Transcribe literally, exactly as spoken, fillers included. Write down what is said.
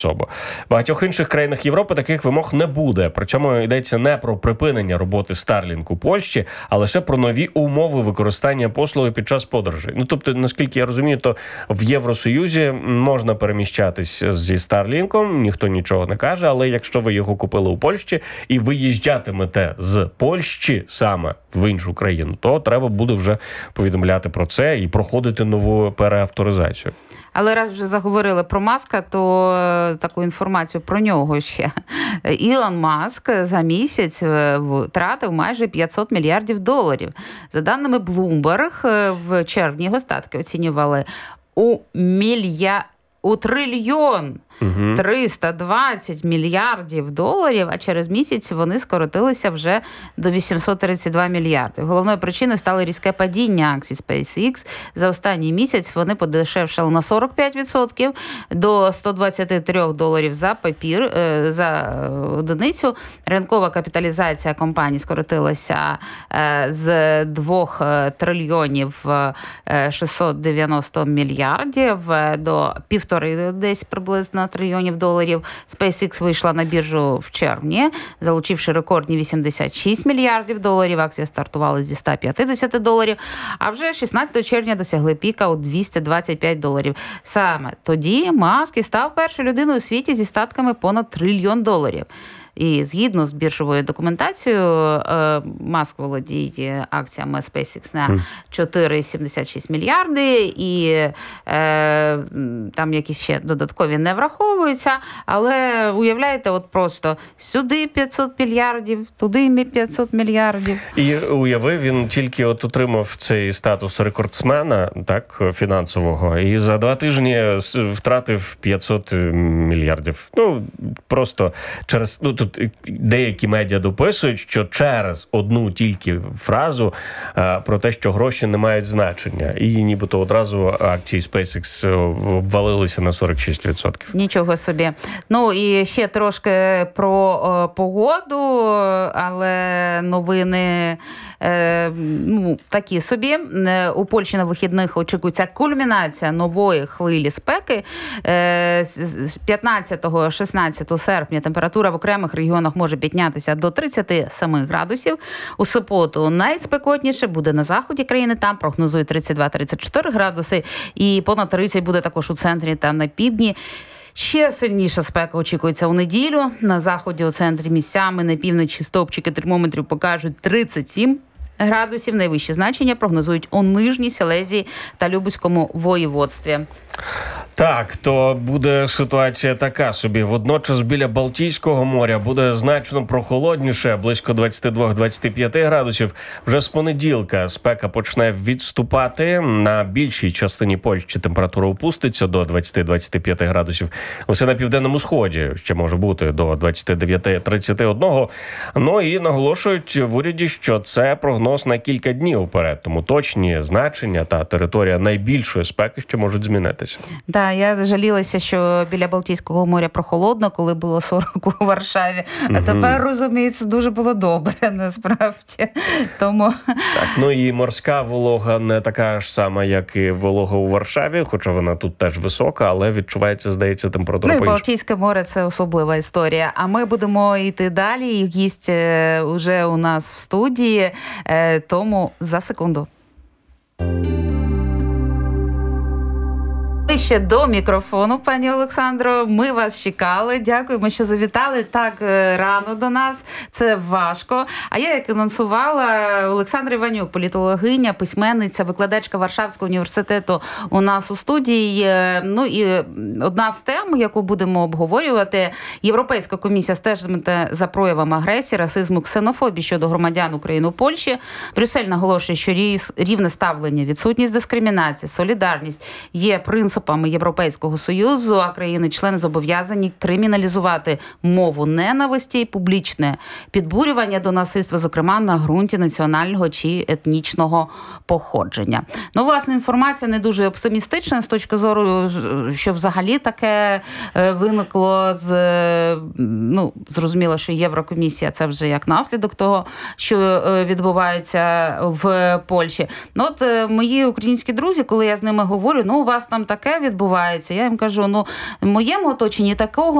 особа. В багатьох інших країнах Європи таких вимог не буде. Причому йдеться не про припинення роботи Starlink у Польщі, а лише про нові умови використання послуги під час подорожей. Ну, тобто, наскільки я розумію, то в Євросоюзі можна переміщатись зі Starlink'ом, ніхто нічого не каже, але якщо ви його купили у Польщі і виїжджатимете з Польщі саме в іншу країну, то треба буде вже повідомляти про це і проходити нову переавторизацію. Але раз вже заговорили про Маска, то таку інформацію про нього ще. Ілон Маск за місяць втратив майже п'ятсот мільярдів доларів. За даними Bloomberg, в червні його статки оцінювали у мілья... у трильйон триста двадцять мільярдів доларів, а через місяць вони скоротилися вже до вісімсот тридцять два мільярди. Головною причиною стало різке падіння акцій SpaceX. За останній місяць вони подешевшали на сорок п'ять відсотків до сто двадцять три доларів за папір, за одиницю. Ринкова капіталізація компанії скоротилася з двох трильйонів шістсот дев'яносто мільярдів до півтори десь приблизно трильйонів доларів. SpaceX вийшла на біржу в червні, залучивши рекордні вісімдесят шість мільярдів доларів. Акції стартували зі сто п'ятдесят доларів, а вже шістнадцятого червня досягли піка у двісті двадцять п'ять доларів. Саме тоді Маск і став першою людиною у світі зі статками понад трильйон доларів. І згідно з біржовою документацією, Маск володіє акціями SpaceX на чотири цілих сімдесят шість мільярди, і е, там якісь ще додаткові не враховуються, але уявляєте, от просто сюди п'ятсот мільярдів, туди п'ятсот мільярдів. І уяви, він тільки от отримав цей статус рекордсмена, так, фінансового, і за два тижні втратив п'ятсот мільярдів. Ну, просто через... Ну, тут деякі медіа дописують, що через одну тільки фразу а, про те, що гроші не мають значення. І нібито одразу акції SpaceX обвалилися на сорок шість відсотків. Нічого собі. Ну і ще трошки про о, погоду, але новини е, ну, такі собі. У Польщі на вихідних очікується кульмінація нової хвилі спеки. Е, з п'ятнадцятого-шістнадцятого серпня температура в окремих регіонах може піднятися до тридцять сім градусів. У суботу найспекотніше буде на заході країни, там прогнозують тридцять два - тридцять чотири градуси, і понад тридцять буде також у центрі та на півдні. Ще сильніша спека очікується у неділю. На заході, у центрі місцями, на півночі стовпчики термометрів покажуть тридцять сім градусів. Найвищі значення прогнозують у Нижній Силезії та Любузькому воєводстві. Так, то буде ситуація така собі. Водночас біля Балтійського моря буде значно прохолодніше, близько двадцять два - двадцять п'ять градусів. Вже з понеділка спека почне відступати. На більшій частині Польщі температура опуститься до двадцять - двадцять п'ять градусів. Лише на південному сході ще може бути до двадцять дев'ять - тридцять один. Ну і наголошують в уряді, що це прогноз на кілька днів вперед. Тому точні значення та територія найбільшої спеки ще можуть змінитися. Так, я жалілася, що біля Балтійського моря прохолодно, коли було сорок у Варшаві. А угу. тепер, розумію, це дуже було добре, насправді. Тому... Так, ну і морська волога не така ж сама, як і волога у Варшаві, хоча вона тут теж висока, але відчувається, здається, температура ну, по-іншому. Балтійське море – це особлива історія. А ми будемо йти далі, і гість уже у нас в студії, тому за секунду. Ще до мікрофону, пані Олександро. Ми вас чекали. Дякуємо, що завітали так рано до нас. Це важко. А я, як анонсувала, Олександра Іванюк, політологиня, письменниця, викладачка Варшавського університету у нас у студії. Ну і одна з тем, яку будемо обговорювати, Європейська комісія стежитиме за проявами агресії, расизму, ксенофобії щодо громадян України у Польщі. Брюссель наголошує, що рівне ставлення, відсутність дискримінації, солідарність є принципом Європейського Союзу, а країни-члени зобов'язані криміналізувати мову ненависті і публічне підбурювання до насильства, зокрема на ґрунті національного чи етнічного походження. Ну, власне, інформація не дуже оптимістична з точки зору, що взагалі таке виникло з, ну, зрозуміло, що Єврокомісія – це вже як наслідок того, що відбувається в Польщі. Ну, от мої українські друзі, коли я з ними говорю, ну, у вас там таке, таке відбувається. Я їм кажу, ну, в моєму оточенні такого